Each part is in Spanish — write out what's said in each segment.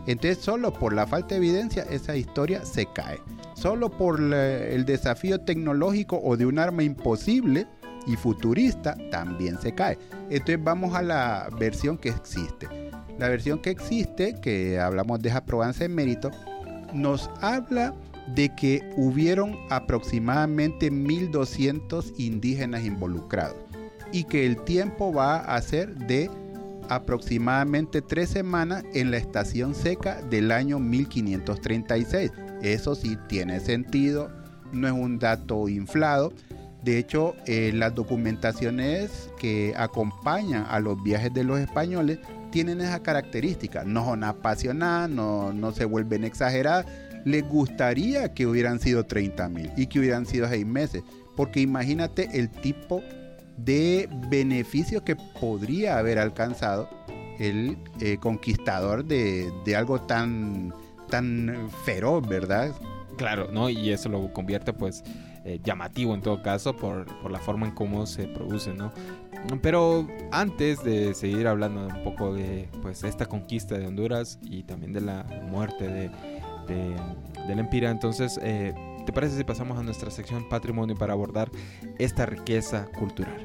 Entonces solo por la falta de evidencia esa historia se cae. Solo por el desafío tecnológico o de un arma imposible y futurista también se cae. Entonces vamos a la versión que existe. La versión que existe, que hablamos de Provence en mérito, nos habla de que hubieron aproximadamente 1200 indígenas involucrados y que el tiempo va a ser de aproximadamente 3 semanas en la estación seca del año 1536. Eso sí tiene sentido, no es un dato inflado. De hecho, las documentaciones que acompañan a los viajes de los españoles tienen esa característica. No son apasionadas, no se vuelven exageradas. Les gustaría que hubieran sido 30,000 y que hubieran sido 6 meses. Porque imagínate el tipo de beneficios que podría haber alcanzado el conquistador de algo tan feroz, ¿verdad? Claro, ¿no? Y eso lo convierte pues llamativo en todo caso por la forma en cómo se produce, ¿no? Pero antes de seguir hablando un poco de pues esta conquista de Honduras y también de la muerte de Lempira, entonces ¿te parece si pasamos a nuestra sección Patrimonio para abordar esta riqueza cultural?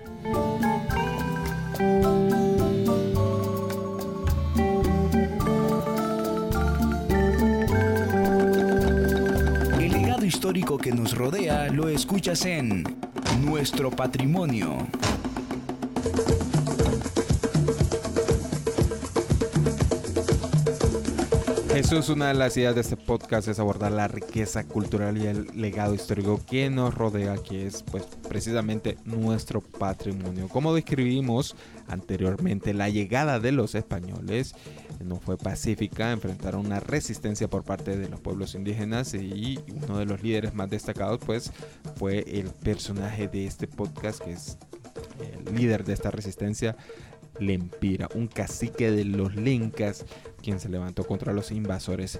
El legado histórico que nos rodea lo escuchas en Nuestro Patrimonio. Jesús, una de las ideas de este podcast es abordar la riqueza cultural y el legado histórico que nos rodea, que es pues precisamente nuestro patrimonio. Como describimos anteriormente, la llegada de los españoles no fue pacífica, enfrentaron una resistencia por parte de los pueblos indígenas y uno de los líderes más destacados pues fue el personaje de este podcast, que es el líder de esta resistencia, Lempira, un cacique de los lencas, quien se levantó contra los invasores.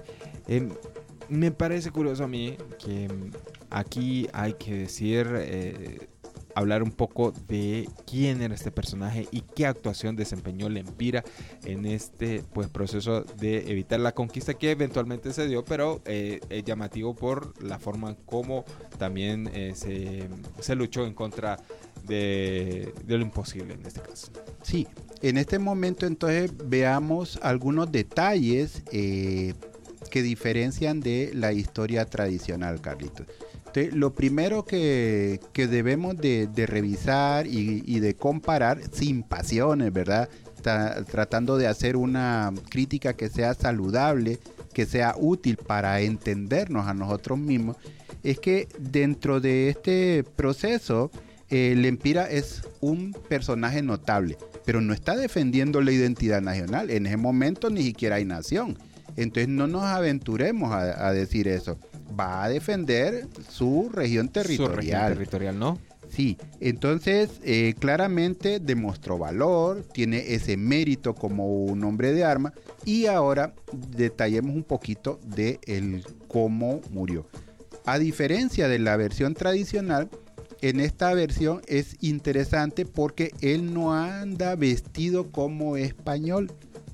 Me parece curioso a mí que aquí hay que decir, hablar un poco de quién era este personaje y qué actuación desempeñó Lempira en este pues proceso de evitar la conquista que eventualmente se dio, pero es llamativo por la forma como también se luchó en contra de lo imposible en este caso. Sí, en este momento entonces veamos algunos detalles que diferencian de la historia tradicional, Carlitos. Entonces, lo primero que debemos de revisar y de comparar sin pasiones, ¿verdad? Tratando de hacer una crítica que sea saludable, que sea útil para entendernos a nosotros mismos, es que dentro de este proceso, Lempira es un personaje notable, pero no está defendiendo la identidad nacional. En ese momento ni siquiera hay nación. Entonces no nos aventuremos a decir eso. Va a defender su región territorial. Su región territorial, ¿no? Sí, entonces claramente demostró valor, tiene ese mérito como un hombre de armas. Y ahora detallemos un poquito de cómo murió. A diferencia de la versión tradicional, en esta versión es interesante porque él no anda vestido como español,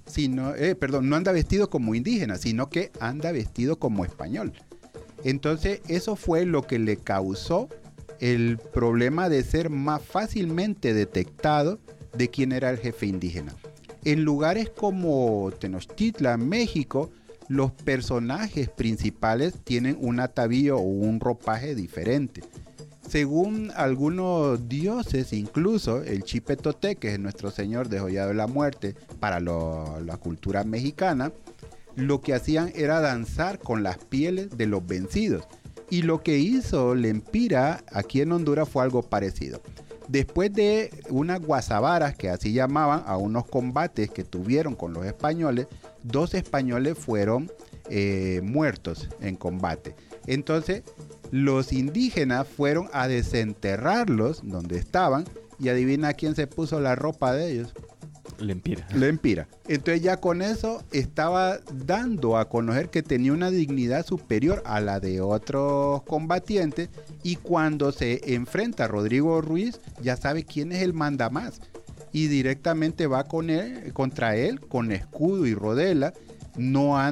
no anda vestido como indígena, sino que anda vestido como español. Entonces eso fue lo que le causó el problema de ser más fácilmente detectado de quién era el jefe indígena. En lugares como Tenochtitlan, México, los personajes principales tienen un atavío o un ropaje diferente. Según algunos dioses, incluso el Chipetoté, que es nuestro señor degollado de la muerte para la cultura mexicana, lo que hacían era danzar con las pieles de los vencidos. Y lo que hizo Lempira aquí en Honduras fue algo parecido. Después de unas guasabaras, que así llamaban a unos combates que tuvieron con los españoles, 2 españoles fueron muertos en combate. Entonces los indígenas fueron a desenterrarlos donde estaban y adivina quién se puso la ropa de ellos. Lempira. Entonces ya con eso estaba dando a conocer que tenía una dignidad superior a la de otros combatientes, y cuando se enfrenta a Rodrigo Ruiz ya sabe quién es el mandamás y directamente va contra él con escudo y rodela. No